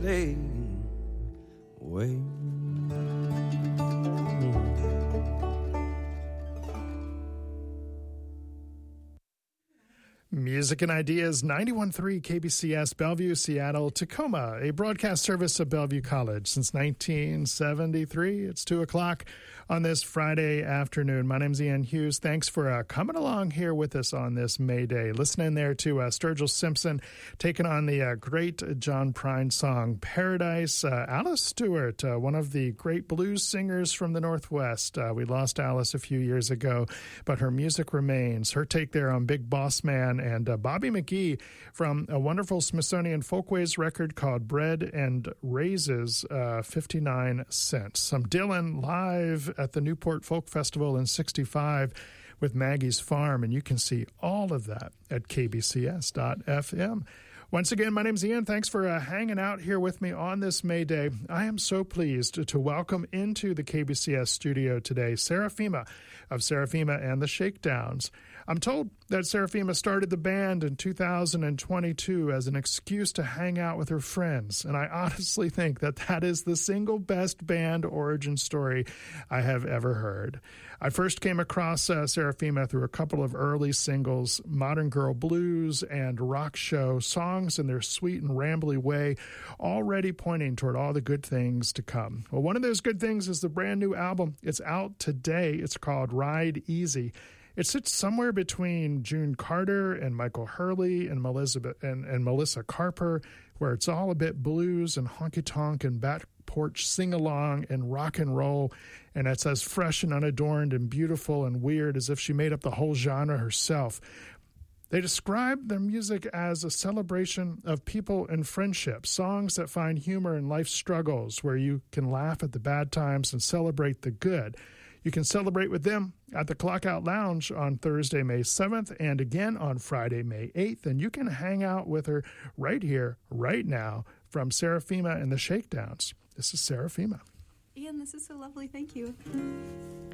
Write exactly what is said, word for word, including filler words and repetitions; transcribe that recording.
fade away. Music and Ideas, ninety-one point three K B C S, Bellevue, Seattle, Tacoma, a broadcast service of Bellevue College since nineteen seventy-three. It's two o'clock on this Friday afternoon. My name's Ian Hughes. Thanks for uh, coming along here with us on this May Day. Listening there to uh, Sturgill Simpson taking on the uh, great John Prine song, Paradise. Uh, Alice Stewart, uh, one of the great blues singers from the Northwest. Uh, we lost Alice a few years ago, but her music remains. Her take there on Big Boss Man, and uh, Bobby McGee from a wonderful Smithsonian Folkways record called Bread and Raises, uh, fifty-nine cents. Some Dylan live at the Newport Folk Festival in sixty-five with Maggie's Farm, and you can see all of that at k b c s dot f m. Once again, my name's Ian. Thanks for uh, hanging out here with me on this May Day. I am so pleased to, to welcome into the K B C S studio today Seraphima of Seraphima and the Shakedowns. I'm told that Seraphima started the band in two thousand twenty-two as an excuse to hang out with her friends, and I honestly think that that is the single best band origin story I have ever heard. I first came across uh, Seraphima through a couple of early singles, Modern Girl Blues and Rock Show, songs in their sweet and rambly way, already pointing toward all the good things to come. Well, one of those good things is the brand new album. It's out today. It's called Ride Easy. It sits somewhere between June Carter and Michael Hurley and Melissa, and, and Melissa Carper, where it's all a bit blues and honky-tonk and back porch sing-along and rock and roll, and it's as fresh and unadorned and beautiful and weird as if she made up the whole genre herself. They describe their music as a celebration of people and friendship, songs that find humor in life's struggles, where you can laugh at the bad times and celebrate the good. You can celebrate with them at the Clockout Lounge on Thursday, May seventh, and again on Friday, May eighth. And you can hang out with her right here, right now, from Seraphima and the Shakedowns. This is Seraphima. Ian, this is so lovely. Thank you.